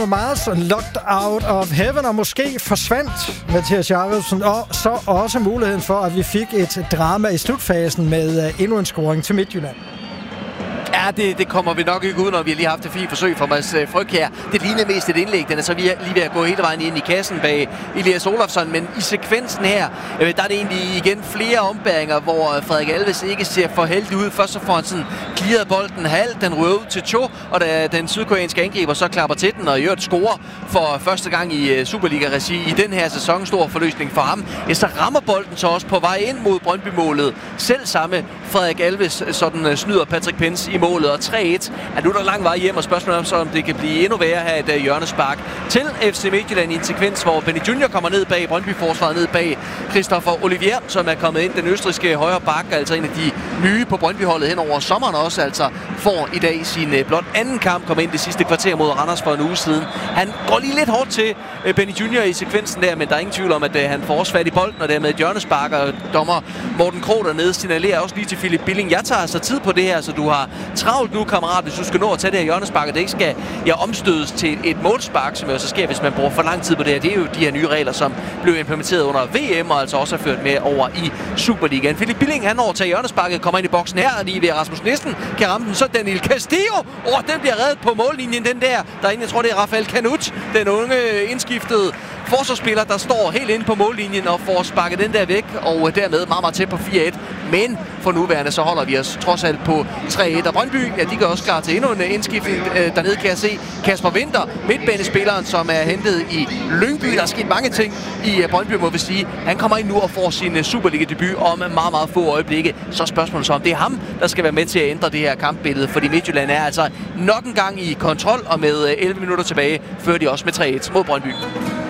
Bruno Mars, Locked Out of Heaven, og måske forsvandt Mathias Jacobsen, og så også muligheden for, at vi fik et drama i slutfasen med endnu en scoring til Midtjylland. Ja, det kommer vi nok ikke ud, når vi har lige haft et fint forsøg fra Mads Fryg her. Det lignede mest et indlæg. Den er så lige ved at gå hele vejen ind i kassen bag Elias Olafsson. Men i sekvensen her, der er det egentlig igen flere ombæringer, hvor Frederik Alves ikke ser for heldig ud. Først så får han sådan clearet bolden halvt, den røver ud til Cho, og da den sydkoreanske angriber så klapper til den og gjort score for første gang i Superliga-regi i den her sæson. Stor forløsning for ham. Ja, så rammer bolden så også på vej ind mod Brøndby-målet. Selv samme Frederik Alves sådan snyder Patrick Pence i målet, og 3-1. Ja, nu er der lang vej hjem, og spørgsmålet er så, om det kan blive endnu værre her et hjørnespark til FC Midtjylland i en sekvens, hvor Benny Junior kommer ned bag Brøndby-forsvaret, ned bag Christopher Olivier, som er kommet ind, den østrigske højre bak, altså en af de nye på Brøndby-holdet hen over sommeren også, altså får i dag sin blot anden kamp, kom ind det sidste kvarter mod Randers for en uge siden. Han går lige lidt hårdt til Benny Junior i sekvensen der, men der er ingen tvivl om, at han får også fat i bolden, og dermed et hjørnespark, og dommer Morten Krog dernede signalerer også lige til Philip Billing. Jeg tager altså tid på det her, så du har travlt nu, kammerat, hvis du skal nå at tage det her hjørnespark, og det ikke skal omstødes til et målspark, som jo så sker, hvis man bruger for lang tid på det her. Det er jo de her nye regler, som blev implementeret under VM, og altså også er ført med over i Superligaen. Philip Billing, han overtager hjørnesparket, kommer ind i boksen her, og lige ved Rasmus Nielsen kan ramme den. Så Daniel Castillo, den bliver reddet på mållinjen, den derinde, jeg tror det er Rafael Canut, den unge indskiftede forsvarsspiller, der står helt inde på mållinjen og får sparket den der væk, og dermed meget, meget tæt på 4-1. Men for nuværende, så holder vi os trods alt på 3-1. Og Brøndby, ja, de gør også klar til endnu en indskiftning. Dernede kan jeg se Kasper Winther, midtbanespilleren, som er hentet i Lyngby. Der er sket mange ting i Brøndby, må vi sige. Han kommer ind nu og får sin Superliga-debut om meget, meget få øjeblikke. Så spørgsmålet så, om det er ham, der skal være med til at ændre det her kampbillede, fordi Midtjylland er altså nok en gang i kontrol, og med 11 minutter tilbage fører de også med 3-1 mod Brøndby.